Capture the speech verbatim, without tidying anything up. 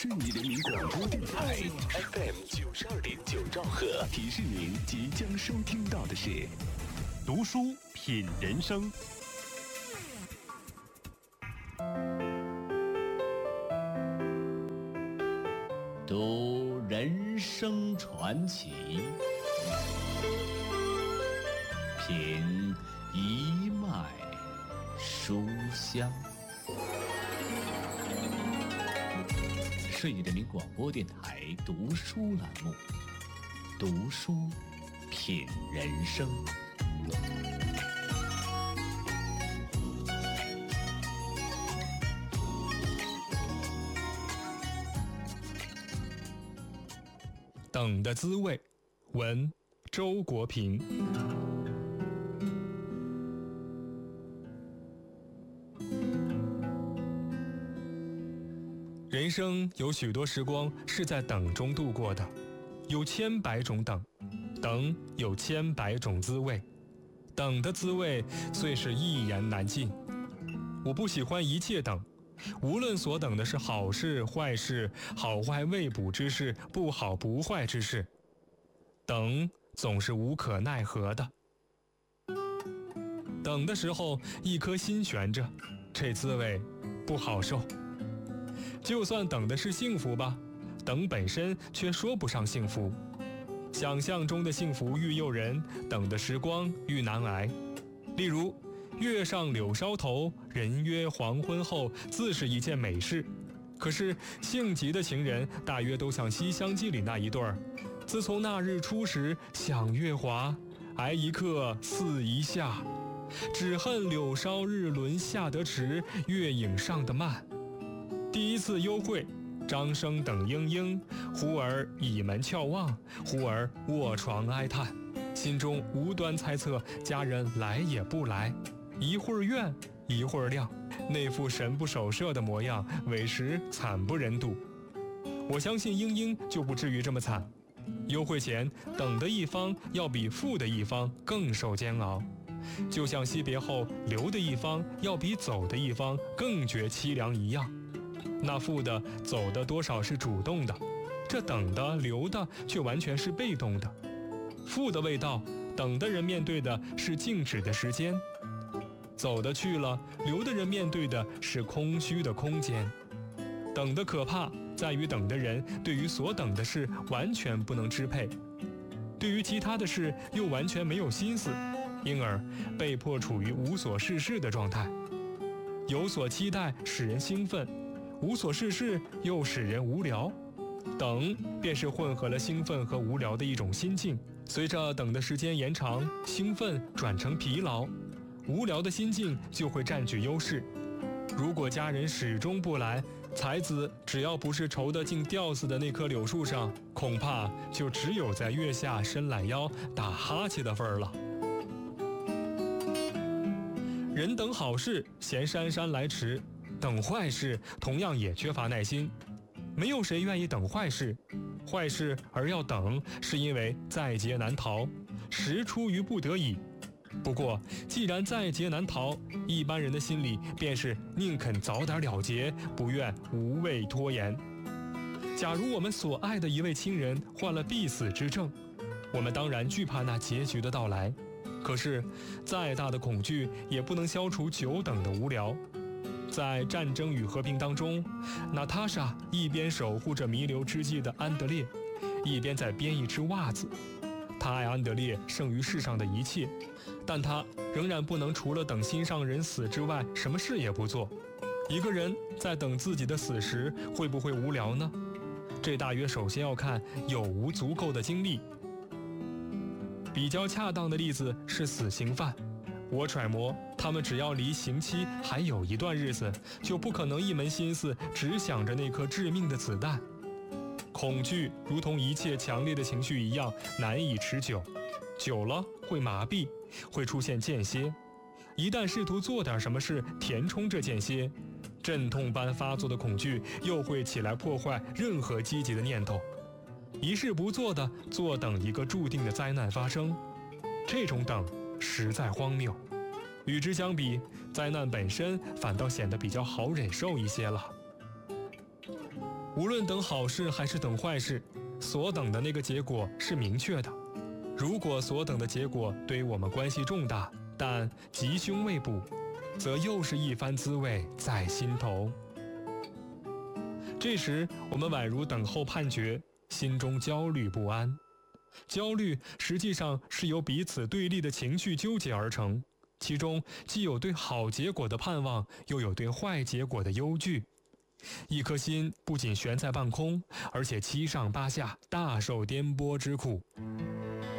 顺义人民广播电台 F M 九十二点九兆赫，提示您即将收听到的是读书品人生。 读人生传奇，品一脉书香。顺义人民广播电台读书栏目，读书品人生。 等的滋味，文周国平。人生有许多时光是在等中度过的，有千百种等，等有千百种滋味，等的滋味虽是一言难尽。我不喜欢一切等，无论所等的是好事坏事，好坏未卜之事，不好不坏之事，等总是无可奈何的。等的时候一颗心悬着，这滋味不好受。就算等的是幸福吧，等本身却说不上幸福。想象中的幸福愈诱人，等的时光愈难挨。例如月上柳梢头，人约黄昏后，自是一件美事。可是性急的情人大约都像《西厢记》里那一对儿，自从那日初时想月华，挨一刻似一夏，只恨柳梢日轮下得迟，月影上得慢。第一次幽会，张生等莺莺，忽而倚门翘望，忽而卧床哀叹，心中无端猜测家人来也不来，一会儿怨一会儿亮，那副神不守舍的模样，委实惨不忍睹。我相信莺莺就不至于这么惨，幽会前等的一方要比负的一方更受煎熬，就像惜别后留的一方要比走的一方更觉凄凉一样。那负的走的多少是主动的，这等的留的却完全是被动的。负的未到，等的人面对的是静止的时间，走的去了，留的人面对的是空虚的空间。等的可怕在于等的人对于所等的事完全不能支配，对于其他的事又完全没有心思，因而被迫处于无所事事的状态。有所期待使人兴奋，无所事事又使人无聊，等便是混合了兴奋和无聊的一种心境。随着等的时间延长，兴奋转成疲劳，无聊的心境就会占据优势。如果家人始终不来，才子只要不是愁得竟吊死的那棵柳树上，恐怕就只有在月下伸懒腰打哈欠的份儿了。人等好事嫌姗姗来迟，等坏事同样也缺乏耐心。没有谁愿意等坏事，坏事而要等，是因为在劫难逃，实出于不得已。不过既然在劫难逃，一般人的心里便是宁肯早点了结，不愿无谓拖延。假如我们所爱的一位亲人患了必死之症，我们当然惧怕那结局的到来，可是再大的恐惧也不能消除久等的无聊。在战争与和平当中，娜塔莎一边守护着弥留之际的安德烈，一边在编一只袜子。她爱安德烈胜于世上的一切，但她仍然不能除了等心上人死之外什么事也不做。一个人在等自己的死时会不会无聊呢？这大约首先要看有无足够的精力。比较恰当的例子是死刑犯，我揣摩他们只要离刑期还有一段日子，就不可能一门心思只想着那颗致命的子弹。恐惧如同一切强烈的情绪一样难以持久，久了会麻痹，会出现间歇。一旦试图做点什么事填充这间歇，阵痛般发作的恐惧又会起来破坏任何积极的念头。一事不做的坐等一个注定的灾难发生，这种等实在荒谬。与之相比，灾难本身反倒显得比较好忍受一些了。 无论等好事还是等坏事，所等的那个结果是明确的。如果所等的结果对于我们关系重大，但吉凶未卜，则又是一番滋味在心头。这时我们宛如等候判决，心中焦虑不安。焦虑实际上是由彼此对立的情绪纠结而成，其中既有对好结果的盼望，又有对坏结果的忧惧。一颗心不仅悬在半空，而且七上八下，大受颠簸之苦。